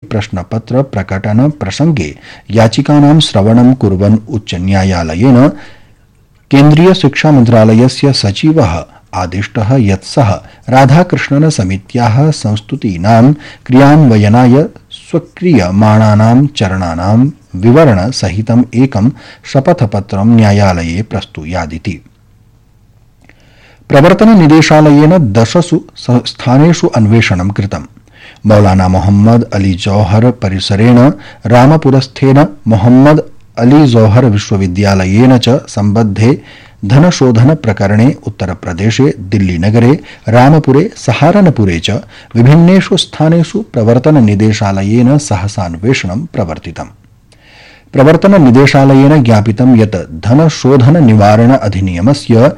प्रश्नपत्र प्रकटन प्रसंगे याचिकानां श्रवणं कुर्वन् उच्चन्यायालयेन केन्द्रीय शिक्षा मंत्रालयस्य सचिवः आदिष्टः यत् सः राधाकृष्णन समित्याः संस्तुतीनां क्रियान्वयनाय स्वक्रियमाणानां चरणानां विवरण सहितम् एकं शपथपत्रं न्यायालये प्रस्तुयादिति। प्रवर्तन निदेशालयेन 10 स्थानेषु अन्वेषणं कृतम्। मौलाना मोहम्मद अली जौहर परिसरेण रामपुरस्थेन मोहम्मद अली जौहर विश्वविद्यालयेन च सम्बद्धे धनशोधन प्रकरणे उत्तरप्रदेशे दिल्लीनगरे रामपुरे सहारनपुरे च विभिन्नेषु स्थानेषु प्रवर्तन निदेशालयेन सहसान्वेषणं प्रवर्तितम्। प्रवर्तन निदेशालयेन ज्ञापितं यत् धनशोधन निवारण अधिनियमस्य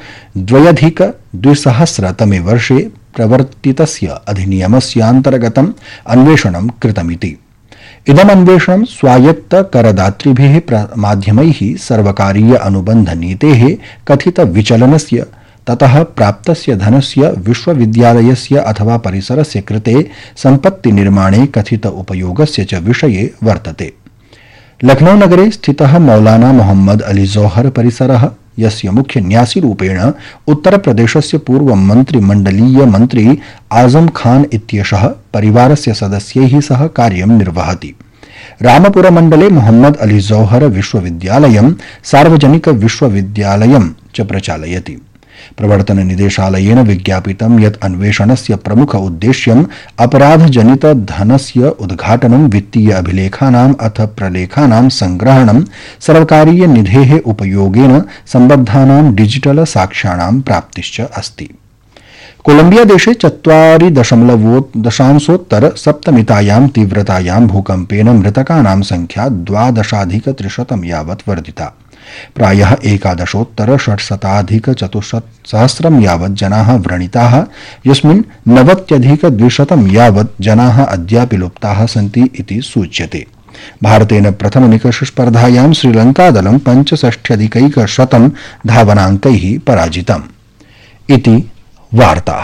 2020 तमे वर्षे प्रवर्तितस्य अधिनियमस्यान्तर्गतम् अन्वेषणं कृतमिति। इदम् अन्वेषणं स्वायत्त करदातृभिः माध्यमैः सर्वकारीय अनुबन्धनीतेः कथित विचलनस्य ततः प्राप्तस्य धनस्य विश्वविद्यालयस्य अथवा परिसरस्य कृते सम्पत्ति निर्माणे कथित उपयोगस्य च विषये वर्तते। लखनऊ नगरे स्थितः मौलाना मोहम्मद अली जौहर परिसरः यस्य मुख्य न्यासीरूपेण उत्तरप्रदेशस्य पूर्व मन्त्रिमण्डलीय मन्त्री आजम खान इत्येषः परिवारस्य सदस्यैः सह कार्यं निर्वहति। रामपुरमण्डले मोहम्मद अली जौहर विश्वविद्यालयं सार्वजनिक विश्वविद्यालयं च प्रचालयति। प्रवर्तन निदेशालयेन विज्ञापितं यत् अन्वेषणस्य प्रमुख उद्देश्यम् अपराधजनित धनस्य उद्घाटनं, वित्तीय अभिलेखानाम् अथ प्रलेखानां संग्रहणं, सर्वकारीय निधेः उपयोगेन सम्बद्धानां डिजिटल साक्ष्याणां प्राप्तिश्च अस्ति। कोलंबिया देशे 4.7 तीव्रतायां भूकम्पेन मृतकानां संख्या 12,300 यावत् वर्धिता। प्रायः 11,600 यावत् जनाः व्रणिताः, यस्मिन् 90,200 यावत् जनाः अद्यापि लुप्ताः सन्ति इति सूच्यते। भारतेन प्रथमनिकषस्पर्धायां श्रीलङ्कादलं 65,100 धावनाङ्कैः पराजितम् इति वार्ताः।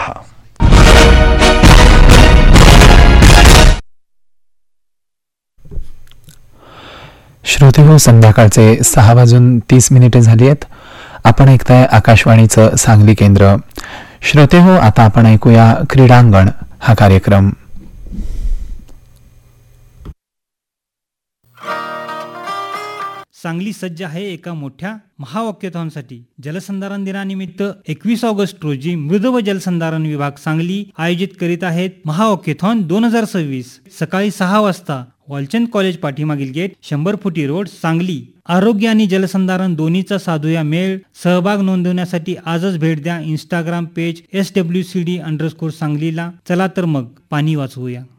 श्रोतेहो, संध्याकाळचे 6:30 झाली आहेत. आपण ऐकताय आकाशवाणीचं सांगली केंद्र. श्रोतेहो, आता आपण ऐकूया क्रीडांगण हा कार्यक्रम. सांगली सज्ज आहे एका मोठ्या महावॉकेथॉनसाठी. जलसंधारण दिनानिमित्त 21 ऑगस्ट रोजी मृद व जलसंधारण विभाग सांगली आयोजित करीत आहेत महावॉकेथॉन 2026. सकाळी 6 वाजता वालचंद कॉलेज पाठीमागील गेट 100 फुटी रोड सांगली. आरोग्य आणि जलसंधारण दोन्हीचा साधूया मेळ. सहभाग नोंदवण्यासाठी आजच भेट द्या इंस्टाग्राम पेज SWCD_सांगलीला. चला तर मग पाणी वाचवूया.